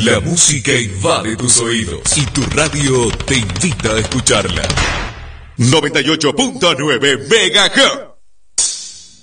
La música invade tus oídos y tu radio te invita a escucharla. 98.9 MHz.